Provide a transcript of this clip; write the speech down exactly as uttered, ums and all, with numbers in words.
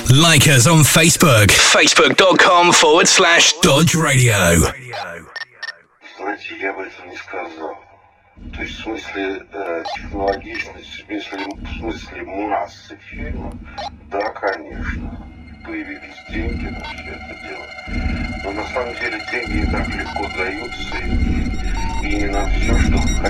Like us on Facebook. Facebook.com forward slash Dodge Radio. Знаете, я бы это не сказал. То есть в смысле э, технологичности, в смысле, в смысле массы фильмов, да, конечно, появились деньги на все это дело. Но на самом деле деньги не так легко даются, и, и не на все, что